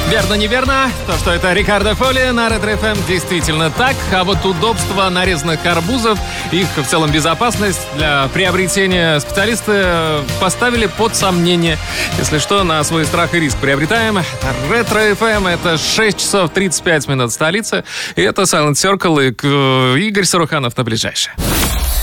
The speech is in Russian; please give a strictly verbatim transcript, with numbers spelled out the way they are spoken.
Верно, неверно. То, что это Рикардо Фоли на Ретро эф эм, действительно так. А вот удобство нарезанных арбузов, их в целом безопасность для приобретения специалисты поставили под сомнение. Если что, на свой страх и риск приобретаем. Ретро эф эм — это шесть часов тридцать пять минут столицы. И это Silent Circle и Игорь Саруханов на ближайшее.